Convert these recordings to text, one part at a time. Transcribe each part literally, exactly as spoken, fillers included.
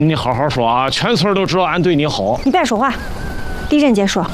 你好好说啊，全村都知道俺对你好。 你别说话，狄仁杰说。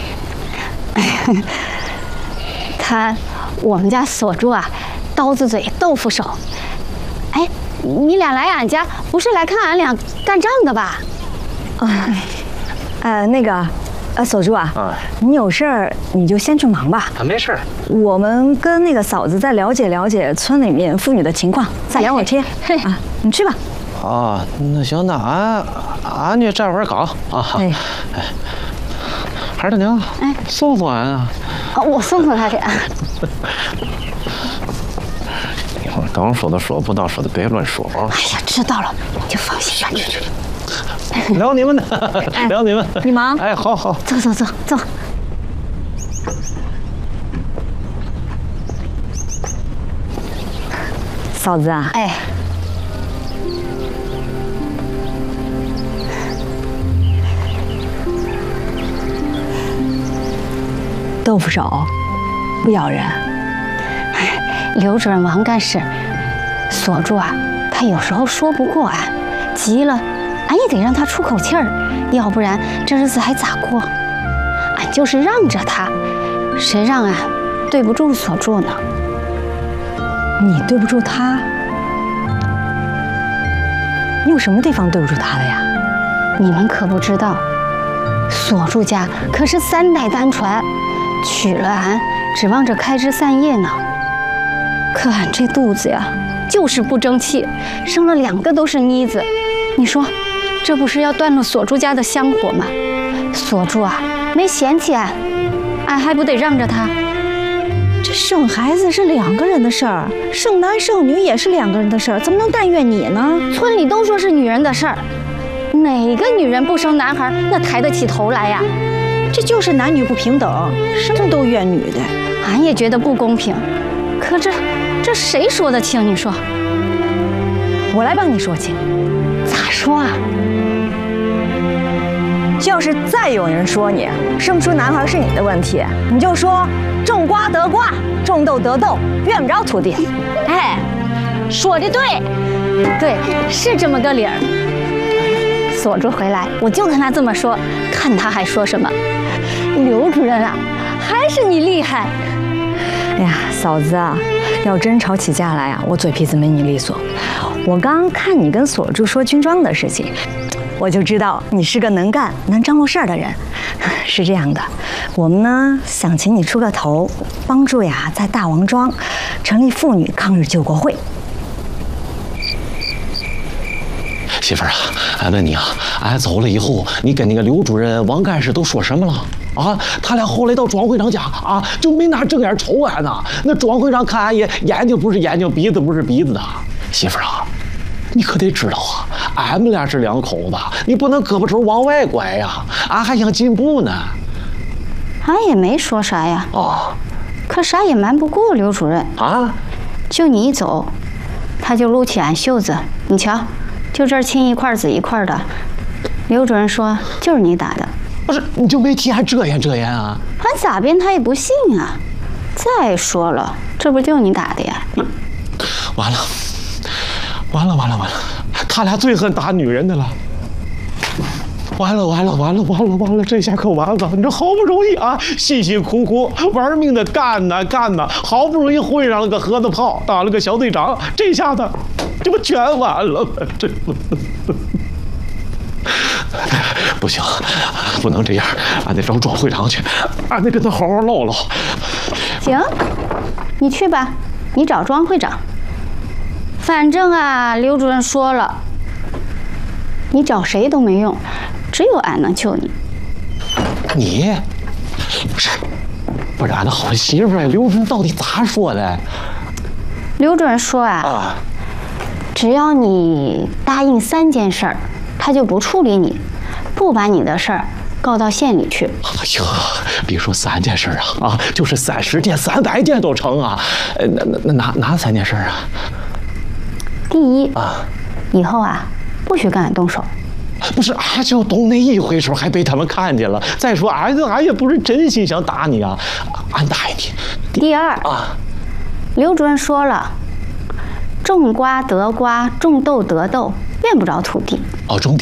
他，我们家锁住啊，刀子嘴豆腐手。哎，你俩来俺家不是来看俺俩干仗的吧？ 啊，呃，那个，呃，锁住啊，啊你有事儿你就先去忙吧。 啊，没事儿。 我们跟那个嫂子再了解了解村里面妇女的情况，再聊会儿天。啊，你去吧。 啊，那行，那俺俺就站会儿岗啊。哎，哎，孩儿娘，哎，送送俺啊。 啊，我送送他去。 当说的说，不当说的别乱说啊。 哎呀，知道了，你就放心上去。 聊你们的，聊你们。 你忙。 哎，好好。 走走走走。 嫂子啊。 哎。 豆腐手，不咬人。 哎，刘主任王干事，锁住啊，他有时候说不过俺，急了，俺也得让他出口气儿，要不然这日子还咋过？俺就是让着他，谁让俺对不住锁住呢？ 你对不住他？你有什么地方对不住他的呀？ 你们可不知道，锁住家可是三代单传。娶了俺，指望着开枝散叶呢。可俺这肚子呀，就是不争气，生了两个都是妮子。你说，这不是要断了锁住家的香火吗？锁住啊，没嫌弃俺，俺还不得让着他？ 这生孩子是两个人的事儿，生男生女也是两个人的事儿，怎么能但怨你呢？ 村里都说是女人的事儿，哪个女人不生男孩，那抬得起头来呀？ 这就是男女不平等，什么都怨女的。 俺也觉得不公平，可这这谁说得清？你说， 我来帮你说清。 咋说啊？ 要是再有人说你生不出男孩是你的问题，你就说种瓜得瓜，种豆得豆，怨不着土地。 哎，说的对，对，是这么个理儿。锁住回来，我就跟他这么说，看他还说什么。刘主任啊，还是你厉害。 哎呀，嫂子啊，要真吵起架来啊，我嘴皮子没你利索。我刚看你跟锁住说军装的事情，我就知道你是个能干、能张罗事儿的人。是这样的，我们呢想请你出个头，帮助呀在大王庄成立妇女抗日救国会。 媳妇儿啊，俺问你啊，俺走了以后，你跟那个刘主任、王干事都说什么了？啊，他俩后来到庄会长家啊，就没拿正眼瞅俺呢。那庄会长看俺眼眼睛不是眼睛，鼻子不是鼻子的。媳妇儿啊，你可得知道啊，俺们俩是两口子，你不能胳膊肘往外拐呀。俺还想进步呢。 俺也没说啥呀。 哦， 可啥也瞒不过刘主任啊。 就你一走，他就撸起俺袖子，你瞧。就这儿青一块紫一块的，刘主任说就是你打的。 不是，你就没替俺遮掩遮掩啊？ 俺咋编他也不信啊。再说了，这不就你打的呀？ 完了，完了，完了，完了！他俩最恨打女人的了。完了，完了，完了，完了，完了！这下可完了！你这好不容易啊，辛辛苦苦玩命的干呐干呐，好不容易混上了个盒子炮，当了个小队长，这下子这不全完了吗？这不行，不能这样，俺得找庄会长去，俺得跟他好好唠唠。 行，你去吧，你找庄会长。反正啊，刘主任说了，你找谁都没用。只有俺能救你。 你不是不是俺的好媳妇儿，刘主任到底咋说的？ 刘主任说啊，啊只要你答应三件事儿，他就不处理你，不把你的事儿告到县里去。 哎呦，别说三件事啊，啊，就是三十件、三百件都成啊。呃，那那那哪哪三件事啊？ 第一啊，以后啊，不许跟俺动手。 不是，俺就动那一回手，还被他们看见了。再说，俺俺也不是真心想打你啊，俺答应你。 第二啊，刘主任说了，种瓜得瓜，种豆得豆，怨不着土地。 哦，种地。